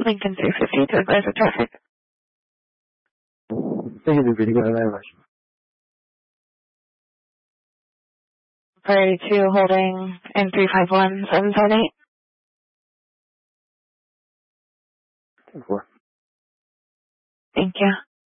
Lincoln 350 to advise of traffic. Lincoln 350, go ahead, Priority 2 holding in 351-778. 4. Thank you.